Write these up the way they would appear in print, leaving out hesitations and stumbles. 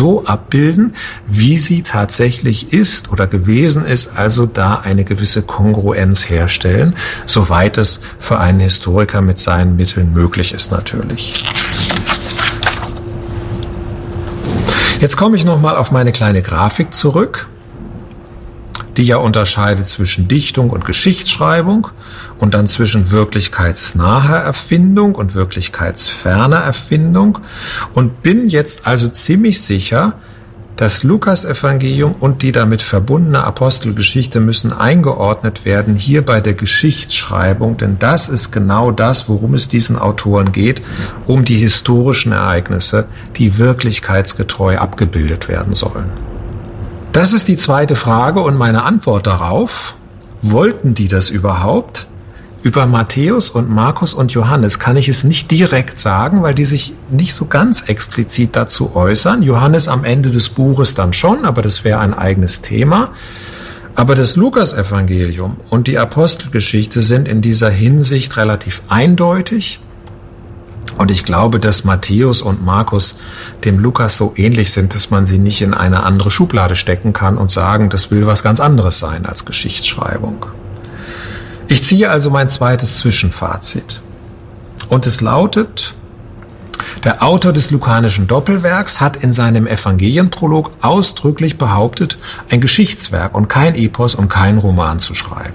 so abbilden, wie sie tatsächlich ist oder gewesen ist, also da eine gewisse Kongruenz herstellen, soweit es für einen Historiker mit seinen Mitteln möglich ist natürlich. Jetzt komme ich nochmal auf meine kleine Grafik zurück, die ja unterscheidet zwischen Dichtung und Geschichtsschreibung und dann zwischen wirklichkeitsnaher Erfindung und wirklichkeitsferner Erfindung und bin jetzt also ziemlich sicher, das Lukas-Evangelium und die damit verbundene Apostelgeschichte müssen eingeordnet werden hier bei der Geschichtsschreibung, denn das ist genau das, worum es diesen Autoren geht, um die historischen Ereignisse, die wirklichkeitsgetreu abgebildet werden sollen. Das ist die zweite Frage und meine Antwort darauf. Wollten die das überhaupt? Über Matthäus und Markus und Johannes kann ich es nicht direkt sagen, weil die sich nicht so ganz explizit dazu äußern. Johannes am Ende des Buches dann schon, aber das wäre ein eigenes Thema. Aber das Lukas-Evangelium und die Apostelgeschichte sind in dieser Hinsicht relativ eindeutig. Und ich glaube, dass Matthäus und Markus dem Lukas so ähnlich sind, dass man sie nicht in eine andere Schublade stecken kann und sagen, das will was ganz anderes sein als Geschichtsschreibung. Ich ziehe also mein zweites Zwischenfazit. Und es lautet, der Autor des Lukanischen Doppelwerks hat in seinem Evangelienprolog ausdrücklich behauptet, ein Geschichtswerk und kein Epos und kein Roman zu schreiben.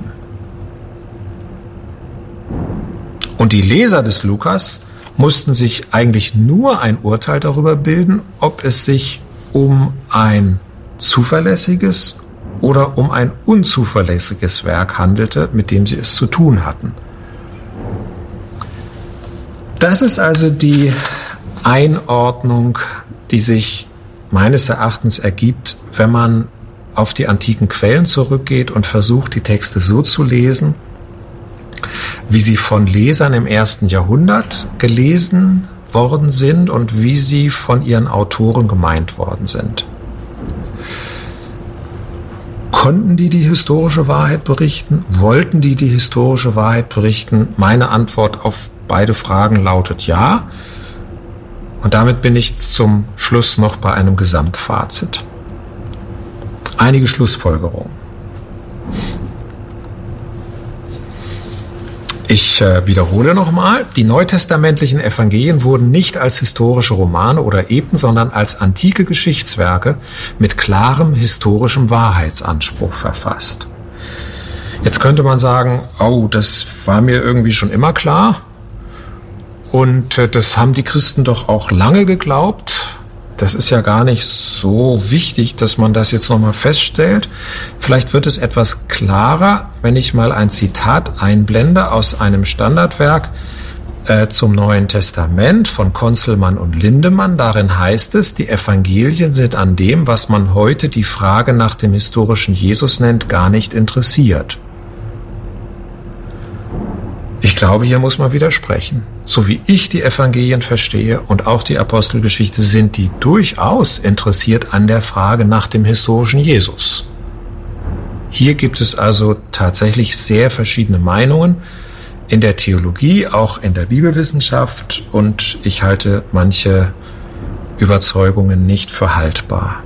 Und die Leser des Lukas mussten sich eigentlich nur ein Urteil darüber bilden, ob es sich um ein zuverlässiges oder um ein unzuverlässiges Werk handelte, mit dem sie es zu tun hatten. Das ist also die Einordnung, die sich meines Erachtens ergibt, wenn man auf die antiken Quellen zurückgeht und versucht, die Texte so zu lesen, wie sie von Lesern im 1. Jahrhundert gelesen worden sind und wie sie von ihren Autoren gemeint worden sind. Konnten die historische Wahrheit berichten? Wollten die historische Wahrheit berichten? Meine Antwort auf beide Fragen lautet ja. Und damit bin ich zum Schluss noch bei einem Gesamtfazit. Einige Schlussfolgerungen. Ich wiederhole nochmal, die neutestamentlichen Evangelien wurden nicht als historische Romane oder Epen, sondern als antike Geschichtswerke mit klarem historischem Wahrheitsanspruch verfasst. Jetzt könnte man sagen, oh, das war mir irgendwie schon immer klar und das haben die Christen doch auch lange geglaubt. Das ist ja gar nicht so wichtig, dass man das jetzt nochmal feststellt. Vielleicht wird es etwas klarer, wenn ich mal ein Zitat einblende aus einem Standardwerk zum Neuen Testament von Conzelmann und Lindemann. Darin heißt es, die Evangelien sind an dem, was man heute die Frage nach dem historischen Jesus nennt, gar nicht interessiert. Ich glaube, hier muss man widersprechen. So wie ich die Evangelien verstehe und auch die Apostelgeschichte, sind die durchaus interessiert an der Frage nach dem historischen Jesus. Hier gibt es also tatsächlich sehr verschiedene Meinungen in der Theologie, auch in der Bibelwissenschaft, und ich halte manche Überzeugungen nicht für haltbar.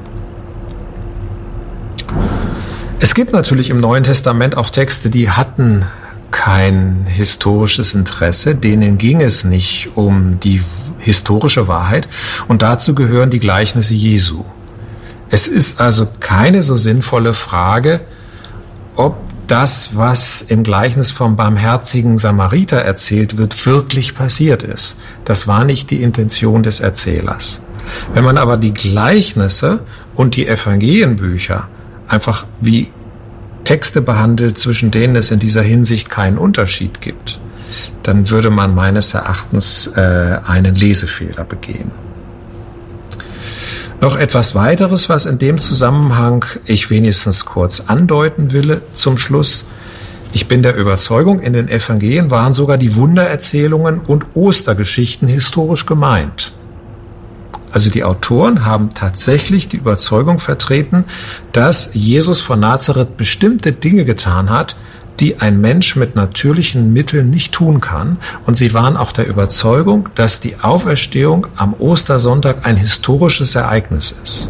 Es gibt natürlich im Neuen Testament auch Texte, die hatten kein historisches Interesse, denen ging es nicht um die historische Wahrheit und dazu gehören die Gleichnisse Jesu. Es ist also keine so sinnvolle Frage, ob das, was im Gleichnis vom barmherzigen Samariter erzählt wird, wirklich passiert ist. Das war nicht die Intention des Erzählers. Wenn man aber die Gleichnisse und die Evangelienbücher einfach wie Texte behandelt, zwischen denen es in dieser Hinsicht keinen Unterschied gibt, dann würde man meines Erachtens einen Lesefehler begehen. Noch etwas weiteres, was in dem Zusammenhang ich wenigstens kurz andeuten will zum Schluss. Ich bin der Überzeugung, in den Evangelien waren sogar die Wundererzählungen und Ostergeschichten historisch gemeint. Also die Autoren haben tatsächlich die Überzeugung vertreten, dass Jesus von Nazareth bestimmte Dinge getan hat, die ein Mensch mit natürlichen Mitteln nicht tun kann. Und sie waren auch der Überzeugung, dass die Auferstehung am Ostersonntag ein historisches Ereignis ist.